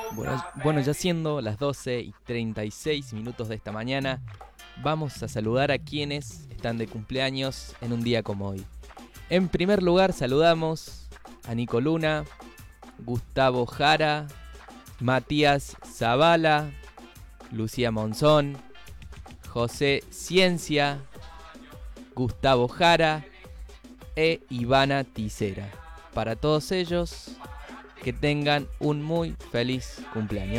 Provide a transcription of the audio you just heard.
Bueno, ya siendo las 12:36 de esta mañana, vamos a saludar a quienes están de cumpleaños en un día como hoy. En primer lugar, saludamos a Nico Luna, Gustavo Jara, Matías Zavala, Lucía Monzón, José Ciencia, Gustavo Jara e Ivana Ticera. Para todos ellos, que tengan un muy feliz cumpleaños.